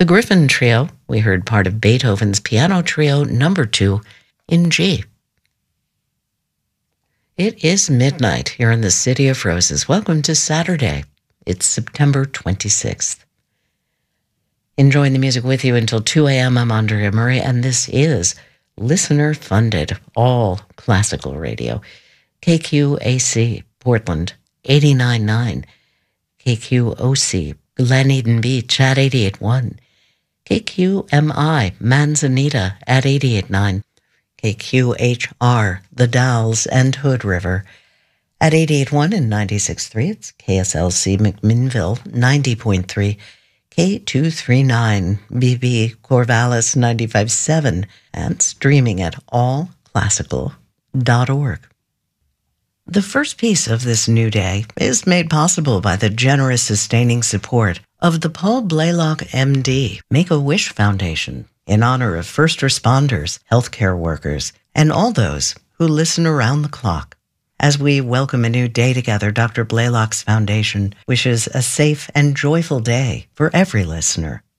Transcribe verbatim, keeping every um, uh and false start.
The Griffin Trio, we heard part of Beethoven's Piano Trio number two in G. It is midnight here in the City of Roses. Welcome to Saturday. It's September twenty-sixth. Enjoying the music with you until two a.m. I'm Andrea Murray, and this is listener-funded, all classical radio. K Q A C, Portland, eighty-nine point nine. K Q O C, Glen Eden Beach at eighty-eight point one. K Q M I, Manzanita at eighty-eight point nine. K Q H R, The Dalles and Hood River at eighty-eight point one and ninety-six point three. It's K S L C McMinnville, ninety point three. K two thirty-nine, B B Corvallis, ninety-five point seven, and streaming at all classical dot org. The first piece of this new day is made possible by the generous sustaining support of the Paul Blaylock, M D, Make-A-Wish Foundation, in honor of first responders, healthcare workers, and all those who listen around the clock. As we welcome a new day together, Doctor Blaylock's Foundation wishes a safe and joyful day for every listener.